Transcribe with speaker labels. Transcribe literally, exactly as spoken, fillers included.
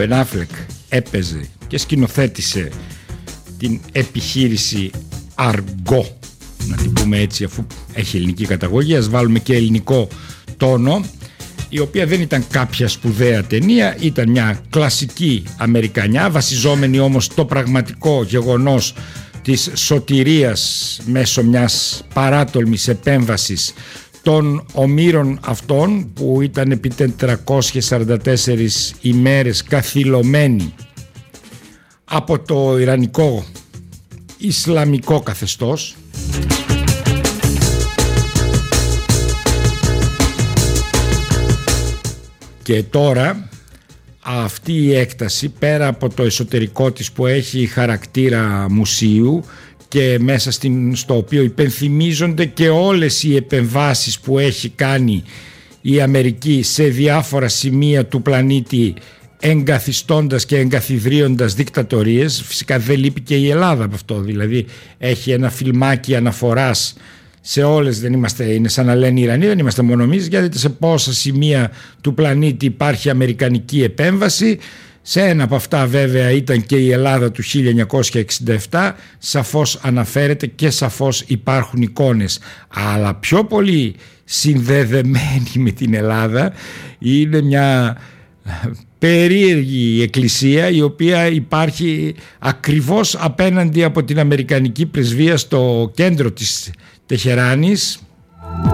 Speaker 1: Μπεν Αφλεκ έπαιζε και σκηνοθέτησε την επιχείρηση Αργό, να την πούμε έτσι αφού έχει ελληνική καταγωγή, ας βάλουμε και ελληνικό τόνο, η οποία δεν ήταν κάποια σπουδαία ταινία, ήταν μια κλασική αμερικανιά, βασιζόμενη όμως το πραγματικό γεγονός της σωτηρίας μέσω μιας παράτολμης επέμβασης των ομήρων αυτών που ήταν επί τετρακόσιες σαράντα τέσσερις ημέρες καθυλωμένοι από το Ιρανικό Ισλαμικό καθεστώς. Και τώρα αυτή η έκταση, πέρα από το εσωτερικό της που έχει χαρακτήρα μουσείου και μέσα στην, στο οποίο υπενθυμίζονται και όλες οι επεμβάσεις που έχει κάνει η Αμερική σε διάφορα σημεία του πλανήτη, εγκαθιστώντας και εγκαθιδρύοντας δικτατορίες. Φυσικά δεν λείπει και η Ελλάδα από αυτό, δηλαδή έχει ένα φιλμάκι αναφοράς σε όλες, δεν είμαστε, είναι σαν να λένε οι Ιρανοί, δεν είμαστε μόνο εμείς, γιατί σε πόσα σημεία του πλανήτη υπάρχει αμερικανική επέμβαση. Σε ένα από αυτά βέβαια ήταν και η Ελλάδα του χίλια εννιακόσια εξήντα επτά, σαφώς αναφέρεται και σαφώς υπάρχουν εικόνες, αλλά πιο πολύ συνδεδεμένη με την Ελλάδα είναι μια περίεργη εκκλησία η οποία υπάρχει ακριβώς απέναντι από την Αμερικανική πρεσβεία στο κέντρο της Τεχεράνης,